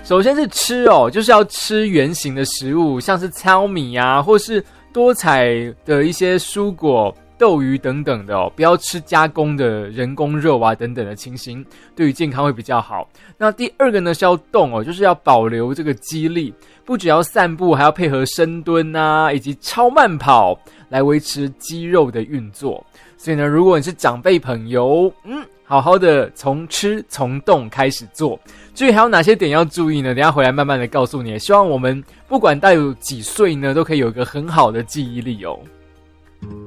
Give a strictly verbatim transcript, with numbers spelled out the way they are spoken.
首先是吃哦，就是要吃原形的食物，像是糙米啊，或是多彩的一些蔬果、豆鱼等等的哦，不要吃加工的人工肉啊等等的情形，对于健康会比较好。那第二个呢是要动哦，就是要保留这个肌力，不只要散步，还要配合深蹲啊，以及超慢跑来维持肌肉的运作。所以呢，如果你是长辈朋友，嗯，好好的从吃从动开始做。至于还有哪些点要注意呢？等一下回来慢慢的告诉你。希望我们不管到有几岁呢，都可以有一个很好的记忆力哦。